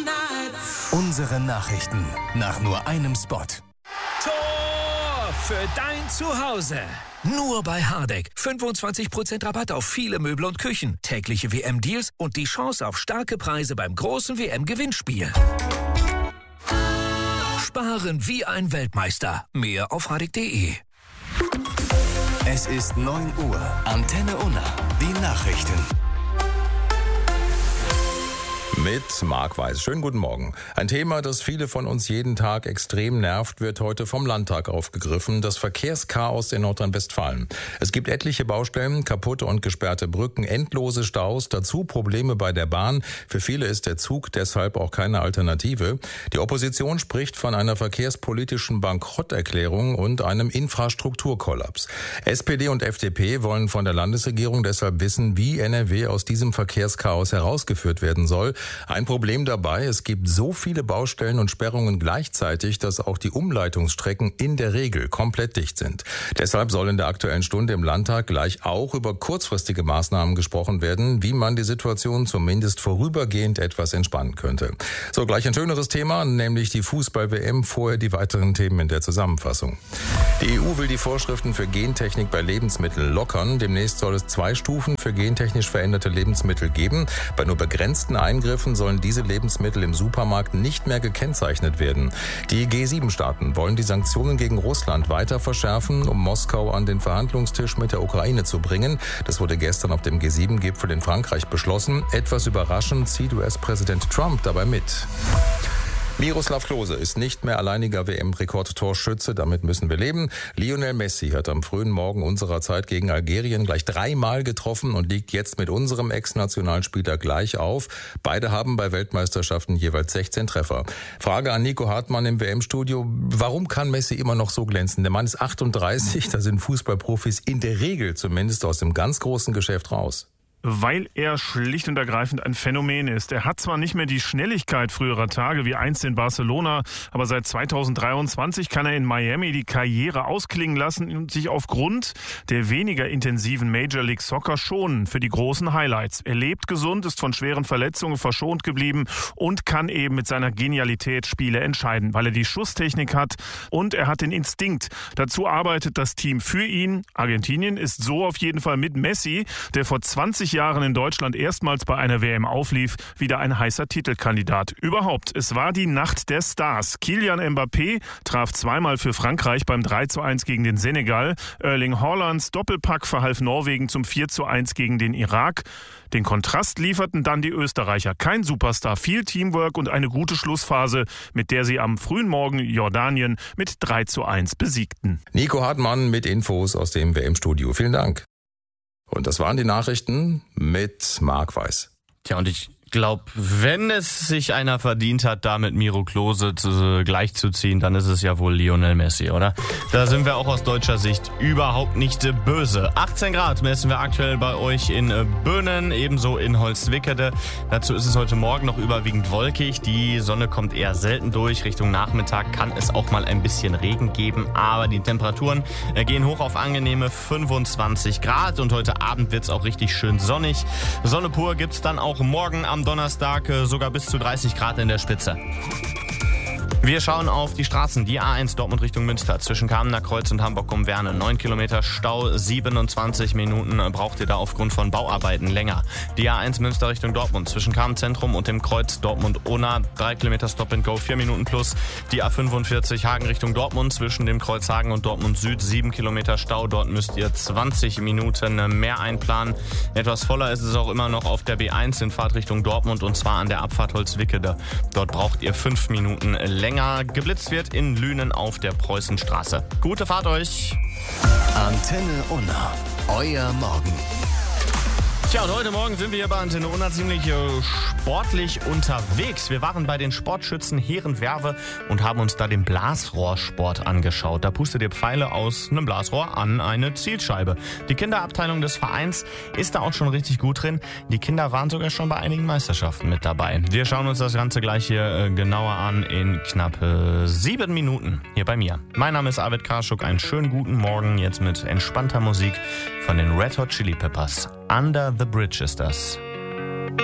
Unsere Nachrichten nach nur einem Spot. Tor für dein Zuhause. Nur bei Hardegg. 25% Rabatt auf viele Möbel und Küchen. Tägliche WM-Deals und die Chance auf starke Preise beim großen WM-Gewinnspiel. Sparen wie ein Weltmeister. Mehr auf hardegg.de. Es ist 9 Uhr. Antenne Unna. Die Nachrichten. Mit Marc Weiß. Schönen guten Morgen. Ein Thema, das viele von uns jeden Tag extrem nervt, wird heute vom Landtag aufgegriffen. Das Verkehrschaos in Nordrhein-Westfalen. Es gibt etliche Baustellen, kaputte und gesperrte Brücken, endlose Staus, dazu Probleme bei der Bahn. Für viele ist der Zug deshalb auch keine Alternative. Die Opposition spricht von einer verkehrspolitischen Bankrotterklärung und einem Infrastrukturkollaps. SPD und FDP wollen von der Landesregierung deshalb wissen, wie NRW aus diesem Verkehrschaos herausgeführt werden soll. Ein Problem dabei, es gibt so viele Baustellen und Sperrungen gleichzeitig, dass auch die Umleitungsstrecken in der Regel komplett dicht sind. Deshalb soll in der Aktuellen Stunde im Landtag gleich auch über kurzfristige Maßnahmen gesprochen werden, wie man die Situation zumindest vorübergehend etwas entspannen könnte. So, gleich ein schöneres Thema, nämlich die Fußball-WM, vorher die weiteren Themen in der Zusammenfassung. Die EU will die Vorschriften für Gentechnik bei Lebensmitteln lockern. Demnächst soll es 2 Stufen für gentechnisch veränderte Lebensmittel geben. Bei nur begrenzten Eingriffen sollen diese Lebensmittel im Supermarkt nicht mehr gekennzeichnet werden. Die G7-Staaten wollen die Sanktionen gegen Russland weiter verschärfen, um Moskau an den Verhandlungstisch mit der Ukraine zu bringen. Das wurde gestern auf dem G7-Gipfel in Frankreich beschlossen. Etwas überraschend zieht US-Präsident Trump dabei mit. Miroslav Klose ist nicht mehr alleiniger WM-Rekordtorschütze, damit müssen wir leben. Lionel Messi hat am frühen Morgen unserer Zeit gegen Algerien gleich 3-mal getroffen und liegt jetzt mit unserem Ex-Nationalspieler gleich auf. Beide haben bei Weltmeisterschaften jeweils 16 Treffer. Frage an Nico Hartmann im WM-Studio: Warum kann Messi immer noch so glänzen? Der Mann ist 38, da sind Fußballprofis in der Regel zumindest aus dem ganz großen Geschäft raus. Weil er schlicht und ergreifend ein Phänomen ist. Er hat zwar nicht mehr die Schnelligkeit früherer Tage wie einst in Barcelona, aber seit 2023 kann er in Miami die Karriere ausklingen lassen und sich aufgrund der weniger intensiven Major League Soccer schonen für die großen Highlights. Er lebt gesund, ist von schweren Verletzungen verschont geblieben und kann eben mit seiner Genialität Spiele entscheiden, weil er die Schusstechnik hat und er hat den Instinkt. Dazu arbeitet das Team für ihn. Argentinien ist so auf jeden Fall mit Messi, der vor 20 Jahren in Deutschland erstmals bei einer WM auflief, wieder ein heißer Titelkandidat. Überhaupt, es war die Nacht der Stars. Kylian Mbappé traf 2-mal für Frankreich beim 3:1 gegen den Senegal. Erling Haalands Doppelpack verhalf Norwegen zum 4:1 gegen den Irak. Den Kontrast lieferten dann die Österreicher. Kein Superstar, viel Teamwork und eine gute Schlussphase, mit der sie am frühen Morgen Jordanien mit 3:1 besiegten. Nico Hartmann mit Infos aus dem WM-Studio. Vielen Dank. Und das waren die Nachrichten mit Marc Weiß. Tja, und ich glaube, wenn es sich einer verdient hat, da mit Miro Klose gleichzuziehen, dann ist es ja wohl Lionel Messi, oder? Da sind wir auch aus deutscher Sicht überhaupt nicht böse. 18 Grad messen wir aktuell bei euch in Böhnen, ebenso in Holzwickede. Dazu ist es heute Morgen noch überwiegend wolkig. Die Sonne kommt eher selten durch. Richtung Nachmittag kann es auch mal ein bisschen Regen geben, aber die Temperaturen gehen hoch auf angenehme 25 Grad und heute Abend wird es auch richtig schön sonnig. Sonne pur gibt's dann auch morgen am Donnerstag sogar bis zu 30 Grad in der Spitze. Wir schauen auf die Straßen. Die A1 Dortmund Richtung Münster zwischen Kamener Kreuz und Hamburg-Umwerne. 9 Kilometer Stau, 27 Minuten braucht ihr da aufgrund von Bauarbeiten länger. Die A1 Münster Richtung Dortmund zwischen Kamenzentrum und dem Kreuz Dortmund-Unna. 3 Kilometer Stop and Go, 4 Minuten plus. Die A45 Hagen Richtung Dortmund zwischen dem Kreuz Hagen und Dortmund Süd. 7 Kilometer Stau. Dort müsst ihr 20 Minuten mehr einplanen. Etwas voller ist es auch immer noch auf der B1 in Fahrtrichtung Dortmund und zwar an der Abfahrt Holzwickede. Dort braucht ihr 5 Minuten länger. Geblitzt wird in Lünen auf der Preußenstraße. Gute Fahrt euch! Antenne Unna, euer Morgen. Tja, und heute Morgen sind wir hier bei Antenne Unna ziemlich sportlich unterwegs. Wir waren bei den Sportschützen Herrenwerve und haben uns da den Blasrohrsport angeschaut. Da pustet ihr Pfeile aus einem Blasrohr an eine Zielscheibe. Die Kinderabteilung des Vereins ist da auch schon richtig gut drin. Die Kinder waren sogar schon bei einigen Meisterschaften mit dabei. Wir schauen uns das Ganze gleich hier genauer an in knapp 7 Minuten hier bei mir. Mein Name ist Arvid Karschuk. Einen schönen guten Morgen jetzt mit entspannter Musik von den Red Hot Chili Peppers. Under the Bridge ist das.